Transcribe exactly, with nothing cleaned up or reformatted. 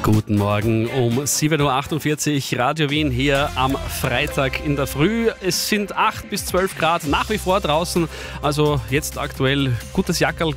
Guten Morgen um sieben Uhr achtundvierzig, Radio Wien hier am Freitag in der Früh. Es sind acht bis zwölf Grad nach wie vor draußen, also jetzt aktuell gutes Jackerl